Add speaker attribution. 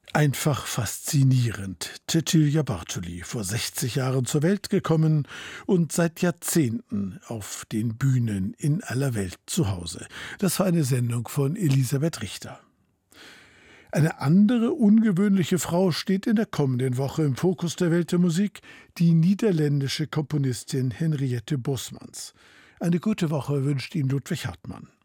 Speaker 1: Einfach faszinierend. Cecilia Bartoli, vor 60 Jahren zur Welt gekommen und seit Jahrzehnten auf den Bühnen in aller Welt zu Hause. Das war eine Sendung von Elisabeth Richter. Eine andere ungewöhnliche Frau steht in der kommenden Woche im Fokus der Welt der Musik, die niederländische Komponistin Henriette Bosmans. Eine gute Woche wünscht Ihnen Ludwig Hartmann.